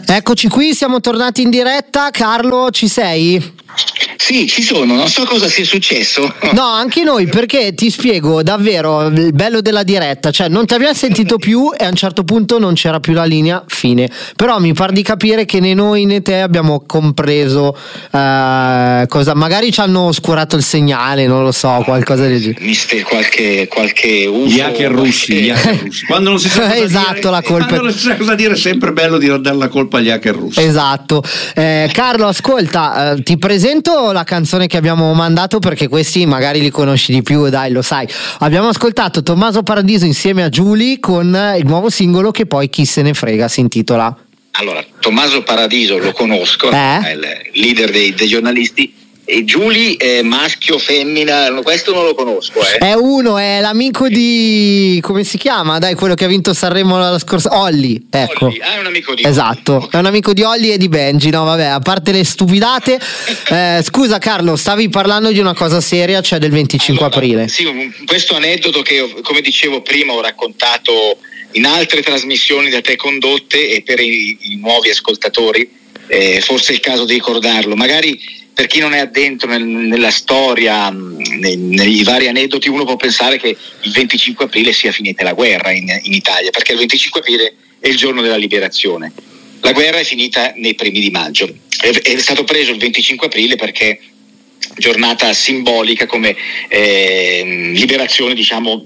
Eccoci qui, siamo tornati in diretta. Carlo, ci sei? Sì, ci sono, non so cosa sia successo. No, anche noi, perché ti spiego davvero il bello della diretta, cioè non ti abbiamo sentito più e a un certo punto non c'era più la linea, fine. Però mi par di capire che né noi né te abbiamo compreso cosa, magari ci hanno oscurato il segnale, non lo so, qualcosa del genere. Mister, qualche UFO. Gli hacker russi. Quando non si sa cosa esatto, dire, la colpa. quando non si sa cosa dire è sempre bello di non dare la colpa agli hacker russi. Esatto. Carlo, ascolta, ti presento la canzone che abbiamo mandato perché questi magari li conosci di più, dai, lo sai. Abbiamo ascoltato Tommaso Paradiso insieme a Giulia con il nuovo singolo che poi Chi se ne frega si intitola. Allora, Tommaso Paradiso lo conosco, è il leader dei giornalisti. E Giulia è maschio, femmina, questo non lo conosco. È l'amico di, come si chiama? Dai, quello che ha vinto Sanremo la scorsa, Olli, ecco. Olli, è un amico di esatto, Olli. È un amico di Olli e di Benji, no vabbè, a parte le stupidate. Scusa Carlo, stavi parlando di una cosa seria, cioè del 25 aprile. Sì, questo aneddoto che, come dicevo prima, ho raccontato in altre trasmissioni da te condotte, e per i nuovi ascoltatori forse è il caso di ricordarlo, magari. Per chi non è addentro nella storia, nei vari aneddoti, uno può pensare che il 25 aprile sia finita la guerra in Italia, perché il 25 aprile è il giorno della liberazione. La guerra è finita nei primi di maggio. È stato preso il 25 aprile perché giornata simbolica come liberazione, diciamo,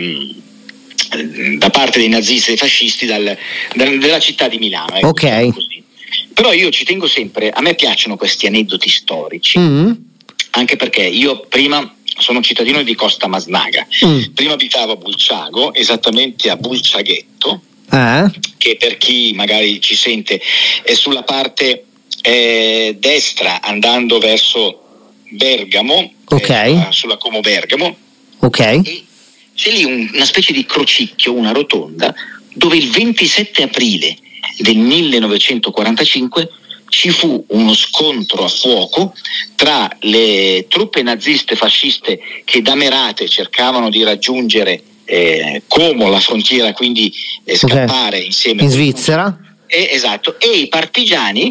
da parte dei nazisti e dei fascisti della città di Milano. Ok. Così. Però io ci tengo sempre, a me piacciono questi aneddoti storici, anche perché io prima sono cittadino di Costa Masnaga, prima abitavo a Bulciago, esattamente a Bulciaghetto, che per chi magari ci sente è sulla parte destra andando verso Bergamo, sulla Como Bergamo, e c'è lì una specie di crocicchio, una rotonda, dove il 27 aprile del 1945 ci fu uno scontro a fuoco tra le truppe naziste fasciste che da Merate cercavano di raggiungere Como, la frontiera, quindi scappare insieme in Svizzera, esatto, e i partigiani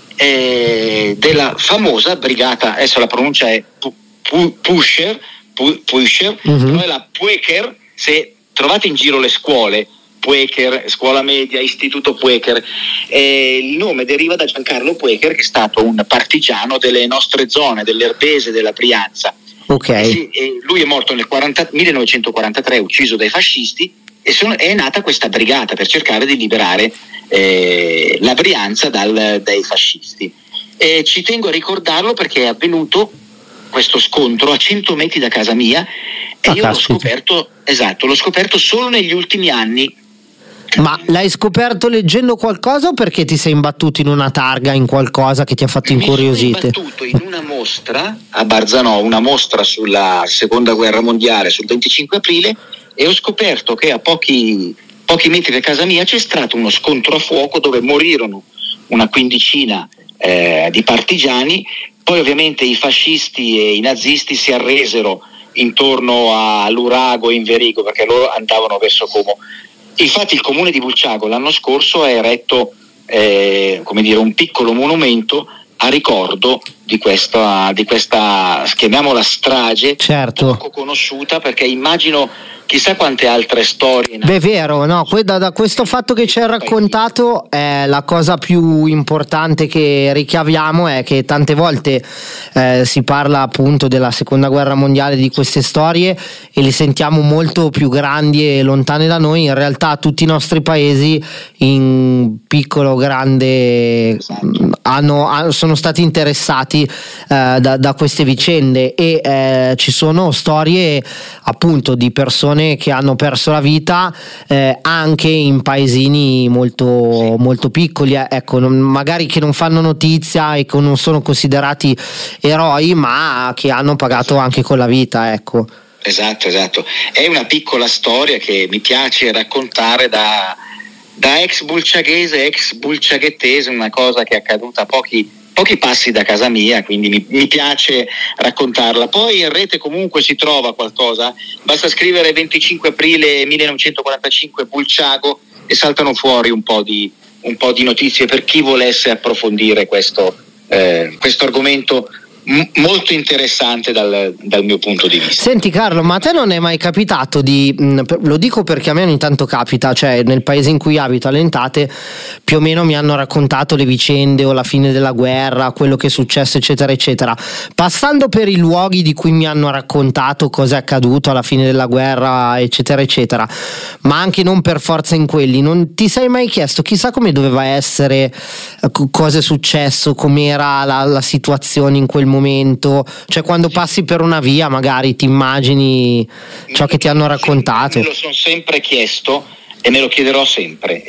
della famosa brigata, adesso la pronuncia è Pusher, però è la Puecher. Se trovate in giro le scuole Puecher, scuola media, istituto Puecher, il nome deriva da Giancarlo Puecher, che è stato un partigiano delle nostre zone, dell'Erbese, della Brianza. Lui è morto nel 1943, ucciso dai fascisti, e è nata questa brigata per cercare di liberare la Brianza dai fascisti. Ci tengo a ricordarlo perché è avvenuto questo scontro a 100 metri da casa mia, e io l'ho scoperto solo negli ultimi anni. Ma l'hai scoperto leggendo qualcosa o perché ti sei imbattuto in una targa, in qualcosa che ti ha fatto incuriosire? Mi sono imbattuto in una mostra a Barzanò, una mostra sulla seconda guerra mondiale, sul 25 aprile, e ho scoperto che a pochi metri da casa mia c'è stato uno scontro a fuoco dove morirono una quindicina di partigiani. Poi ovviamente i fascisti e i nazisti si arresero intorno a Lurago e Inverigo, perché loro andavano verso Como. Infatti il comune di Bulciago l'anno scorso ha eretto un piccolo monumento a ricordo di questa chiamiamola strage, poco conosciuta, perché immagino chissà quante altre storie. Beh, vero, no? Da questo fatto che ci hai raccontato, la cosa più importante che ricaviamo è che tante volte si parla appunto della seconda guerra mondiale, di queste storie, e le sentiamo molto più grandi e lontane da noi. In realtà tutti i nostri paesi, in piccolo o grande, sono stati interessati da queste vicende, e ci sono storie appunto di persone che hanno perso la vita anche in paesini molto, molto piccoli, ecco, magari che non fanno notizia e che non sono considerati eroi, ma che hanno pagato anche con la vita, ecco. Esatto. È una piccola storia che mi piace raccontare da ex bulciaghese, ex bulciaghettese, una cosa che è accaduta a pochi passi da casa mia, quindi mi piace raccontarla. Poi in rete comunque si trova qualcosa, basta scrivere 25 aprile 1945 Bulciago e saltano fuori un po' di un po' di notizie per chi volesse approfondire questo argomento molto interessante dal mio punto di vista. Senti Carlo, ma a te non è mai capitato lo dico perché a me ogni tanto capita, cioè nel paese in cui abito a Lentate più o meno mi hanno raccontato le vicende o la fine della guerra, quello che è successo eccetera eccetera, passando per i luoghi di cui mi hanno raccontato cosa è accaduto alla fine della guerra eccetera eccetera, ma anche non per forza in quelli, non ti sei mai chiesto chissà come doveva essere, cosa è successo, com'era la situazione in quel momento, cioè quando passi per una via magari ti immagini ciò che ti hanno raccontato? Me lo sono sempre chiesto e me lo chiederò sempre.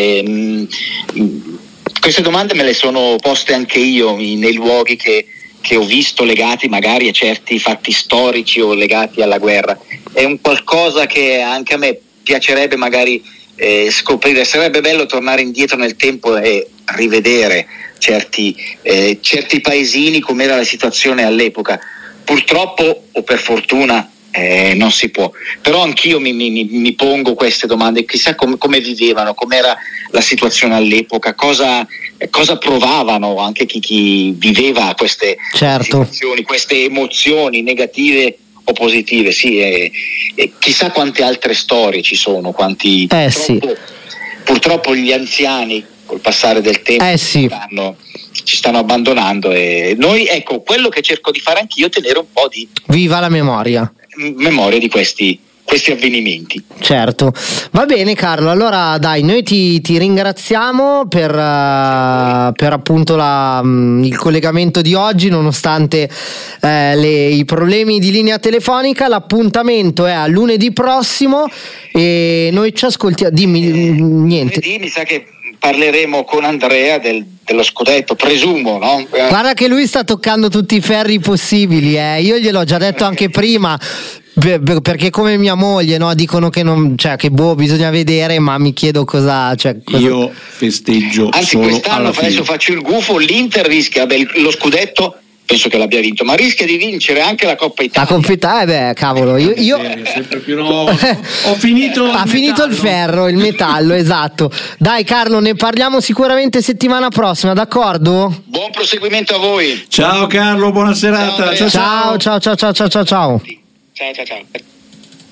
Queste domande me le sono poste anche io nei luoghi che ho visto legati magari a certi fatti storici o legati alla guerra. È un qualcosa che anche a me piacerebbe magari scoprire. Sarebbe bello tornare indietro nel tempo e rivedere certi paesini, com'era la situazione all'epoca. Purtroppo o per fortuna non si può, però anch'io mi pongo queste domande, chissà come vivevano, com'era la situazione all'epoca, cosa provavano anche chi viveva queste situazioni, queste emozioni negative o positive, sì, e chissà quante altre storie ci sono, purtroppo gli anziani col passare del tempo ci stanno abbandonando, e noi, ecco, quello che cerco di fare anch'io è tenere un po' di viva la memoria di questi avvenimenti. Certo, va bene Carlo, allora dai, noi ti ringraziamo per appunto il collegamento di oggi, nonostante i problemi di linea telefonica. L'appuntamento è a lunedì prossimo e noi ci ascoltiamo. Dimmi niente. Lunedì mi sa che parleremo con Andrea dello scudetto, presumo, no? Guarda che lui sta toccando tutti i ferri possibili, io gliel'ho già detto anche prima, perché come mia moglie, no, dicono che non, cioè che bisogna vedere, ma mi chiedo cosa. Io festeggio. Anzi, solo quest'anno adesso faccio il gufo, l'Inter rischia lo scudetto. Penso che l'abbia vinto, ma rischia di vincere anche la Coppa Italia. La Coppa Italia, cavolo, io sempre più ho finito. Ha finito il ferro, il metallo, esatto. Dai Carlo, ne parliamo sicuramente settimana prossima, d'accordo? Buon proseguimento a voi. Ciao Carlo, buona serata. Ciao. Ciao.